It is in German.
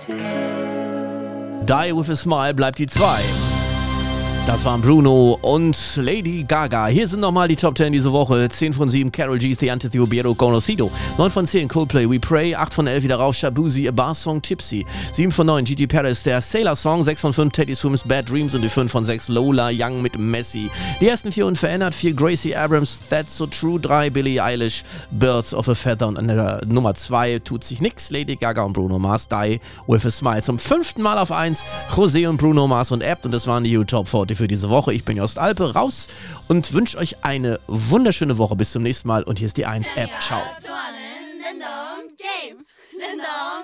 Die With a Smile bleibt die 2. Das waren Bruno und Lady Gaga. Hier sind nochmal die Top 10 diese Woche. 10 von 7, Karol G, The Antithobero, Conocido. 9 von 10, Coldplay, We Pray. 8 von 11 wieder rauf, Shabuzi, A Bar Song, Tipsy. 7 von 9, Gigi Perez, der Sailor Song. 6 von 5, Teddy Swims, Bad Dreams. Und die 5 von 6, Lola Young mit Messi. Die ersten 4 unverändert. 4, Gracie Abrams, That's So True. 3, Billie Eilish, Birds of a Feather. Und an der Nummer 2 tut sich nix. Lady Gaga und Bruno Mars, Die With a Smile. Zum 5. Mal auf 1, José und Bruno Mars und Abt. Und das waren die U-Top 40 für diese Woche. Ich bin Jost Alpe, raus und wünsche euch eine wunderschöne Woche. Bis zum nächsten Mal und hier ist die 1 App. Ciao.